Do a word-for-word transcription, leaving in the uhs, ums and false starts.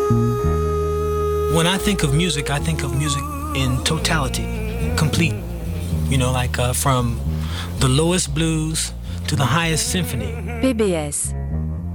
When I think of music, I think of music in totality, complete. You know, like uh, from the lowest blues to the highest symphony. P B S,